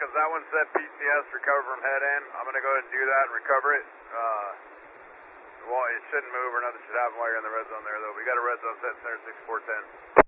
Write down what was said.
seconds. That one said PCS, recover from head end. I'm going to go ahead and do that and recover it. Well, it shouldn't move or nothing should happen while you're in the red zone there, though. We got a red zone set center 6410.